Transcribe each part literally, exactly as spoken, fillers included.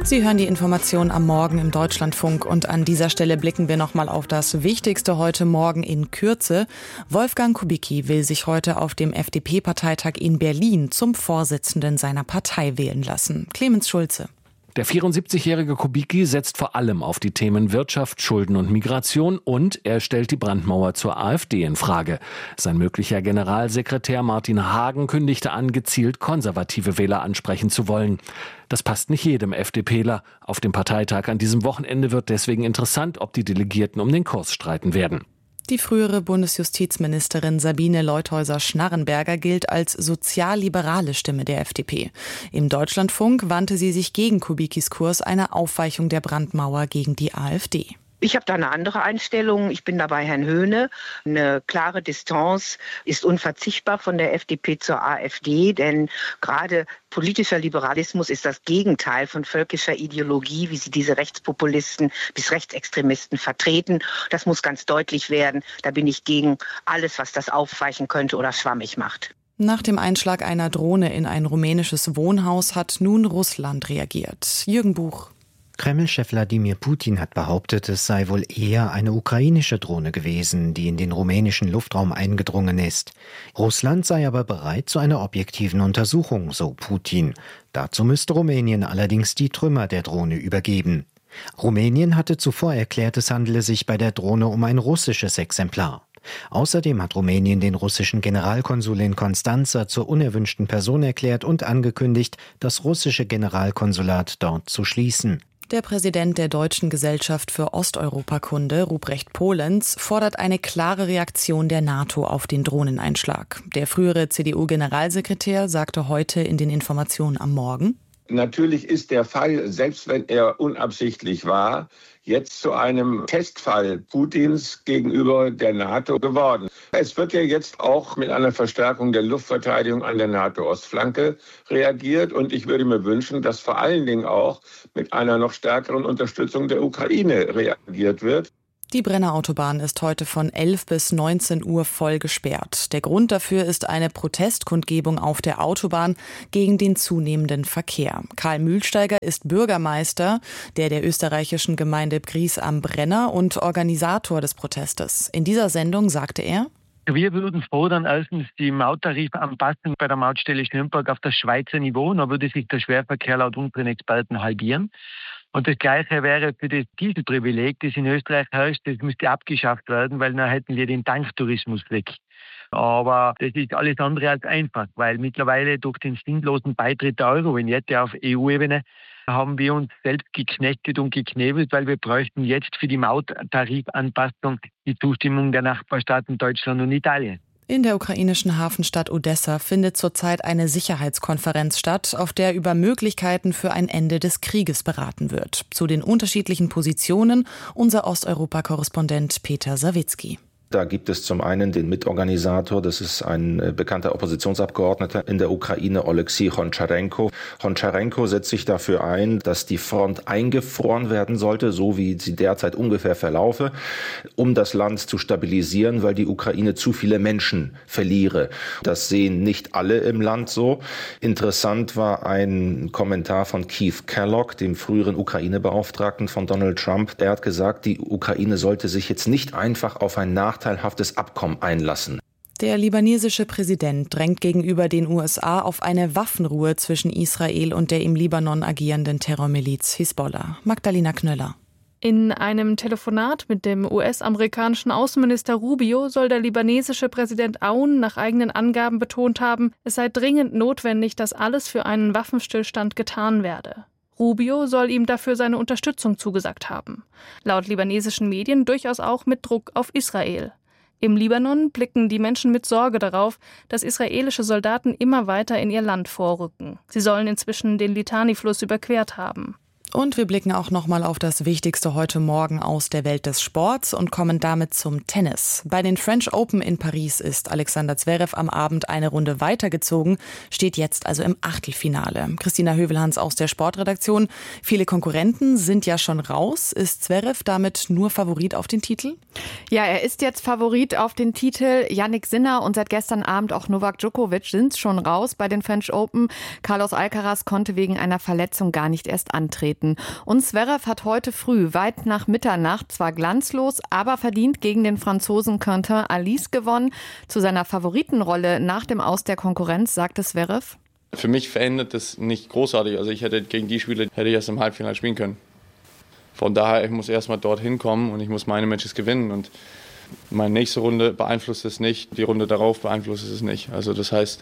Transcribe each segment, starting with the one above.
Sie hören die Information am Morgen im Deutschlandfunk und an dieser Stelle blicken wir nochmal auf das Wichtigste heute Morgen in Kürze. Wolfgang Kubicki will sich heute auf dem F D P-Parteitag in Berlin zum Vorsitzenden seiner Partei wählen lassen. Clemens Schulze. Der vierundsiebzigjährige Kubicki setzt vor allem auf die Themen Wirtschaft, Schulden und Migration und er stellt die Brandmauer zur AfD in Frage. Sein möglicher Generalsekretär Martin Hagen kündigte an, gezielt konservative Wähler ansprechen zu wollen. Das passt nicht jedem FDPler. Auf dem Parteitag an diesem Wochenende wird deswegen interessant, ob die Delegierten um den Kurs streiten werden. Die frühere Bundesjustizministerin Sabine Leutheusser-Schnarrenberger gilt als sozialliberale Stimme der F D P. Im Deutschlandfunk wandte sie sich gegen Kubickis Kurs einer Aufweichung der Brandmauer gegen die AfD. Ich habe da eine andere Einstellung. Ich bin da bei Herrn Höhne. Eine klare Distanz ist unverzichtbar von der F D P zur AfD, denn gerade politischer Liberalismus ist das Gegenteil von völkischer Ideologie, wie sie diese Rechtspopulisten bis Rechtsextremisten vertreten. Das muss ganz deutlich werden. Da bin ich gegen alles, was das aufweichen könnte oder schwammig macht. Nach dem Einschlag einer Drohne in ein rumänisches Wohnhaus hat nun Russland reagiert. Jürgen Buch. Kreml-Chef Wladimir Putin hat behauptet, es sei wohl eher eine ukrainische Drohne gewesen, die in den rumänischen Luftraum eingedrungen ist. Russland sei aber bereit zu einer objektiven Untersuchung, so Putin. Dazu müsste Rumänien allerdings die Trümmer der Drohne übergeben. Rumänien hatte zuvor erklärt, es handele sich bei der Drohne um ein russisches Exemplar. Außerdem hat Rumänien den russischen Generalkonsul in Konstanza zur unerwünschten Person erklärt und angekündigt, das russische Generalkonsulat dort zu schließen. Der Präsident der Deutschen Gesellschaft für Osteuropakunde, Ruprecht Polenz, fordert eine klare Reaktion der NATO auf den Drohneneinschlag. Der frühere C D U-Generalsekretär sagte heute in den Informationen am Morgen: Natürlich ist der Fall, selbst wenn er unabsichtlich war, jetzt zu einem Testfall Putins gegenüber der NATO geworden. Es wird ja jetzt auch mit einer Verstärkung der Luftverteidigung an der NATO-Ostflanke reagiert. Und ich würde mir wünschen, dass vor allen Dingen auch mit einer noch stärkeren Unterstützung der Ukraine reagiert wird. Die Brennerautobahn ist heute von elf bis neunzehn Uhr voll gesperrt. Der Grund dafür ist eine Protestkundgebung auf der Autobahn gegen den zunehmenden Verkehr. Karl Mühlsteiger ist Bürgermeister der der österreichischen Gemeinde Gries am Brenner und Organisator des Protestes. In dieser Sendung sagte er: Wir würden fordern, erstens die Mauttarifanpassung bei der Mautstelle Schnürnberg auf das Schweizer Niveau. Dann würde sich der Schwerverkehr laut unseren Experten halbieren. Und das Gleiche wäre für das Dieselprivileg, das in Österreich herrscht, das müsste abgeschafft werden, weil dann hätten wir den Tanktourismus weg. Aber das ist alles andere als einfach, weil mittlerweile durch den sinnlosen Beitritt der Euro-Vignette auf E U-Ebene haben wir uns selbst geknechtet und geknebelt, weil wir bräuchten jetzt für die Mauttarifanpassung die Zustimmung der Nachbarstaaten Deutschland und Italien. In der ukrainischen Hafenstadt Odessa findet zurzeit eine Sicherheitskonferenz statt, auf der über Möglichkeiten für ein Ende des Krieges beraten wird. Zu den unterschiedlichen Positionen unser Osteuropa-Korrespondent Peter Sawicki. Da gibt es zum einen den Mitorganisator, das ist ein bekannter Oppositionsabgeordneter in der Ukraine, Oleksiy Honcharenko. Honcharenko setzt sich dafür ein, dass die Front eingefroren werden sollte, so wie sie derzeit ungefähr verlaufe, um das Land zu stabilisieren, weil die Ukraine zu viele Menschen verliere. Das sehen nicht alle im Land so. Interessant war ein Kommentar von Keith Kellogg, dem früheren Ukraine-Beauftragten von Donald Trump. Er hat gesagt, die Ukraine sollte sich jetzt nicht einfach auf ein Nach nachteilhaftes Abkommen einlassen. Der libanesische Präsident drängt gegenüber den U S A auf eine Waffenruhe zwischen Israel und der im Libanon agierenden Terrormiliz Hisbollah. Magdalena Knöller. In einem Telefonat mit dem U S-amerikanischen Außenminister Rubio soll der libanesische Präsident Aoun nach eigenen Angaben betont haben, es sei dringend notwendig, dass alles für einen Waffenstillstand getan werde. Rubio soll ihm dafür seine Unterstützung zugesagt haben. Laut libanesischen Medien durchaus auch mit Druck auf Israel. Im Libanon blicken die Menschen mit Sorge darauf, dass israelische Soldaten immer weiter in ihr Land vorrücken. Sie sollen inzwischen den Litani-Fluss überquert haben. Und wir blicken auch nochmal auf das Wichtigste heute Morgen aus der Welt des Sports und kommen damit zum Tennis. Bei den French Open in Paris ist Alexander Zverev am Abend eine Runde weitergezogen, steht jetzt also im Achtelfinale. Christina Hövelhans aus der Sportredaktion. Viele Konkurrenten sind ja schon raus. Ist Zverev damit nur Favorit auf den Titel? Ja, er ist jetzt Favorit auf den Titel. Jannik Sinner und seit gestern Abend auch Novak Djokovic sind schon raus bei den French Open. Carlos Alcaraz konnte wegen einer Verletzung gar nicht erst antreten. antreten. Und Zverev hat heute früh, weit nach Mitternacht, zwar glanzlos, aber verdient gegen den Franzosen Quentin Alice gewonnen. Zu seiner Favoritenrolle nach dem Aus der Konkurrenz sagte Zverev: Für mich verändert das nicht großartig. Also ich hätte gegen die Spieler hätte ich erst im Halbfinale spielen können. Von daher, ich muss erstmal dorthin kommen und ich muss meine Matches gewinnen. Und meine nächste Runde beeinflusst es nicht, die Runde darauf beeinflusst es nicht. Also das heißt,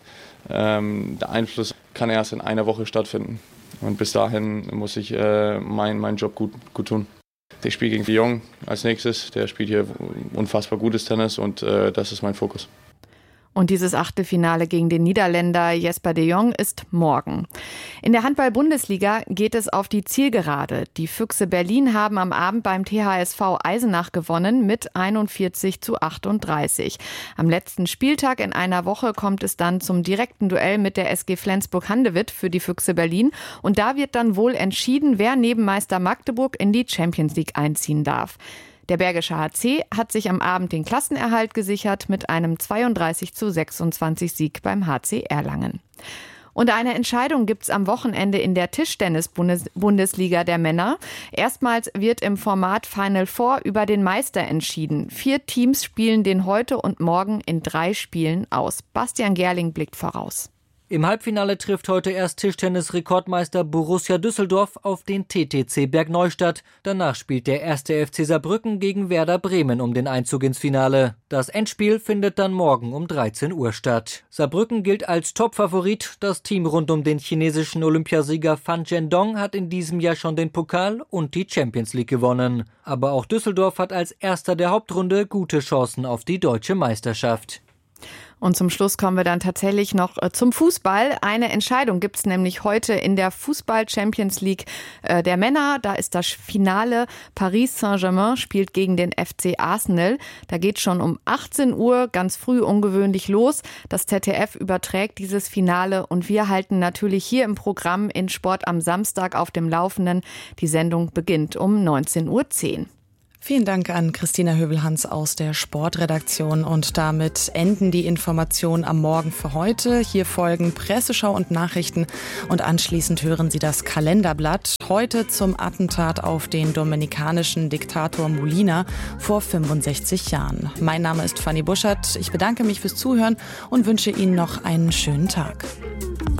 ähm, der Einfluss kann erst in einer Woche stattfinden. Und bis dahin muss ich äh, meinen mein Job gut, gut tun. Ich spiele gegen Lyon als nächstes. Der spielt hier unfassbar gutes Tennis und äh, das ist mein Fokus. Und dieses Achtelfinale gegen den Niederländer Jesper de Jong ist morgen. In der Handball-Bundesliga geht es auf die Zielgerade. Die Füchse Berlin haben am Abend beim T H S V Eisenach gewonnen mit einundvierzig zu achtunddreißig. Am letzten Spieltag in einer Woche kommt es dann zum direkten Duell mit der S G Flensburg-Handewitt für die Füchse Berlin. Und da wird dann wohl entschieden, wer neben Meister Magdeburg in die Champions League einziehen darf. Der Bergische H C hat sich am Abend den Klassenerhalt gesichert mit einem zweiunddreißig zu sechsundzwanzig Sieg beim H C Erlangen. Und eine Entscheidung gibt's am Wochenende in der Tischtennis-Bundesliga der Männer. Erstmals wird im Format Final Four über den Meister entschieden. Vier Teams spielen den heute und morgen in drei Spielen aus. Bastian Gerling blickt voraus. Im Halbfinale trifft heute erst Tischtennis-Rekordmeister Borussia Düsseldorf auf den T T C Bergneustadt. Danach spielt der erste F C Saarbrücken gegen Werder Bremen um den Einzug ins Finale. Das Endspiel findet dann morgen um dreizehn Uhr statt. Saarbrücken gilt als Topfavorit. Das Team rund um den chinesischen Olympiasieger Fan Zhendong hat in diesem Jahr schon den Pokal und die Champions League gewonnen. Aber auch Düsseldorf hat als erster der Hauptrunde gute Chancen auf die deutsche Meisterschaft. Und zum Schluss kommen wir dann tatsächlich noch zum Fußball. Eine Entscheidung gibt es nämlich heute in der Fußball-Champions League der Männer. Da ist das Finale. Paris Saint-Germain spielt gegen den F C Arsenal. Da geht schon um achtzehn Uhr, ganz früh, ungewöhnlich los. Das Z D F überträgt dieses Finale und wir halten natürlich hier im Programm in Sport am Samstag auf dem Laufenden. Die Sendung beginnt um neunzehn Uhr zehn. Vielen Dank an Christina Hövelhans aus der Sportredaktion. Und damit enden die Informationen am Morgen für heute. Hier folgen Presseschau und Nachrichten und anschließend hören Sie das Kalenderblatt. Heute zum Attentat auf den dominikanischen Diktator Molina vor fünfundsechzig Jahren. Mein Name ist Fanny Buschert. Ich bedanke mich fürs Zuhören und wünsche Ihnen noch einen schönen Tag.